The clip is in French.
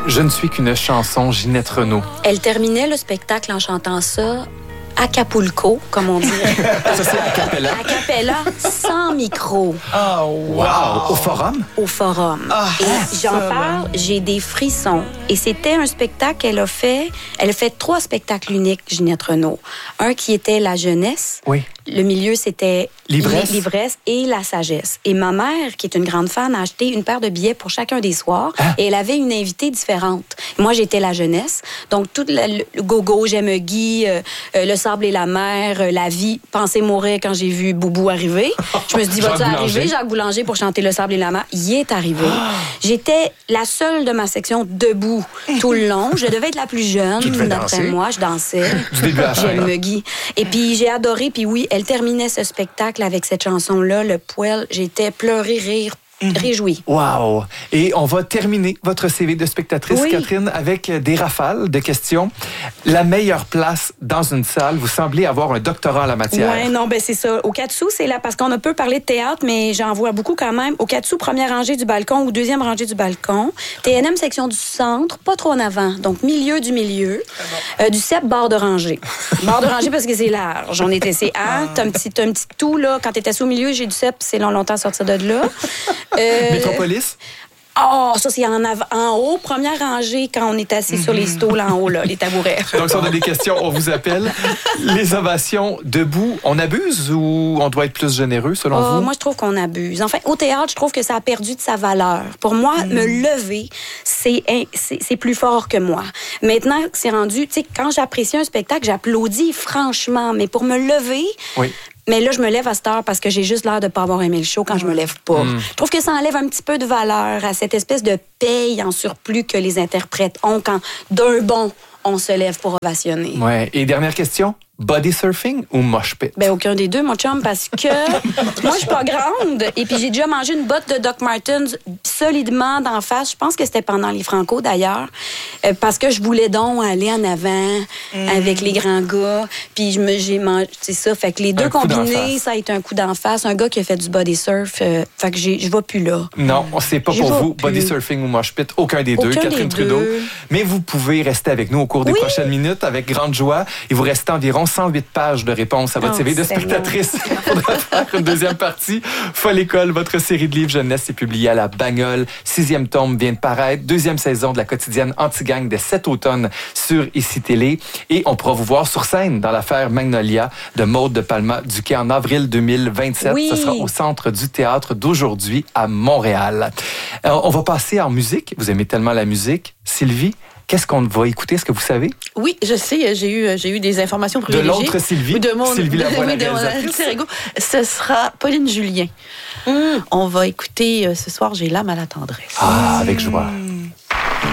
Je ne suis qu'une chanson, Ginette Renault. Elle terminait le spectacle en chantant ça Acapulco, comme on dit. Ça, c'est a cappella. A cappella, sans micro. Oh, wow! Au Forum? Au Forum. Et j'en parle, j'ai des frissons. Et c'était un spectacle qu'elle a fait. Elle a fait 3 spectacles uniques, Ginette Renault. Un qui était la jeunesse. Oui. Le milieu, c'était l'ivresse et la sagesse. Et ma mère, qui est une grande fan, a acheté une paire de billets pour chacun des soirs. Et elle avait une invitée différente. Moi, j'étais la jeunesse. Donc, tout le gogo, j'aime Guy, le sable et la mer, la vie, penser mourir quand j'ai vu Boubou arriver. Je me suis dit, va-tu arriver, Jacques Boulanger, pour chanter le sable et la mer? Il est arrivé. J'étais la seule de ma section debout tout le long. Je devais être la plus jeune, d'après moi. Je dansais. J'aime Guy. Et puis, j'ai adoré. Puis oui, elle terminait ce spectacle avec cette chanson-là, Le Poêle. J'étais pleurer, rire, réjouie. Wow! Et on va terminer votre CV de spectatrice, Catherine, avec des rafales de questions. La meilleure place dans une salle, vous semblez avoir un doctorat en la matière. Oui, non, ben c'est ça. Au Katsu, c'est là, parce qu'on a peu parlé de théâtre, mais j'en vois beaucoup quand même. Au Katsu, première rangée du balcon ou deuxième rangée du balcon. TNM, section du centre, pas trop en avant. Donc, milieu du milieu. Du CEP, bord de rangée. Bord de rangée parce que c'est large. On était t'as un petit tout, là. Quand t'étais au milieu, j'ai du CEP, c'est longtemps à sortir de là. Métropolis? Oh, ça, c'est en haut, première rangée, quand on est assis sur les stools en haut, là, les tabourets. Donc, si on a des questions, on vous appelle. Les ovations debout, on abuse ou on doit être plus généreux, selon vous? Moi, je trouve qu'on abuse. Enfin, au théâtre, je trouve que ça a perdu de sa valeur. Pour moi, me lever, c'est plus fort que moi. Maintenant, c'est rendu, tu sais, quand j'apprécie un spectacle, j'applaudis franchement. Mais pour me lever... Oui. Mais là, je me lève à cette heure parce que j'ai juste l'air de ne pas avoir aimé le show quand je me lève pas. Je trouve que ça enlève un petit peu de valeur à cette espèce de paye en surplus que les interprètes ont quand, d'un bond, on se lève pour ovationner. Ouais. Et dernière question, body surfing ou mosh pit? Ben, aucun des deux, mon chum, parce que moi, je suis pas grande. Et puis, j'ai déjà mangé une botte de Doc Martens solidement d'en face. Je pense que c'était pendant les Franco, d'ailleurs. Parce que je voulais donc aller en avant avec les grands gars. Puis, j'ai mangé, c'est ça. Fait que les deux combinés, ça a été un coup d'en face. Un gars qui a fait du body surf. Fait que je vais plus là. Non, c'est pas pour vous. Body surfing ou mosh pit, aucun des deux, Catherine Trudeau. Mais vous pouvez rester avec nous au cours des prochaines minutes avec grande joie. Il vous reste environ 108 pages de réponses à votre CV de spectatrice. Il faudra faire une deuxième partie. Folle École, votre série de livres jeunesse est publiée à la Bagnole. 6e tome vient de paraître. 2e saison de la quotidienne Anti-Gang dès cet automne sur ICI Télé. Et on pourra vous voir sur scène dans l'affaire Magnolia de Maude de Palma-Duquet en avril 2027. Ce sera au Centre du théâtre d'aujourd'hui à Montréal. On va passer en musique. Vous aimez tellement la musique. Sylvie, qu'est-ce qu'on va écouter? Est-ce que vous savez? Oui, je sais. J'ai eu des informations privilégiées. De l'autre Sylvie? Sylvie Lavoie, la réalisatrice. Ce sera Pauline Julien. On va écouter ce soir J'ai l'âme à la tendresse. Ah, avec joie.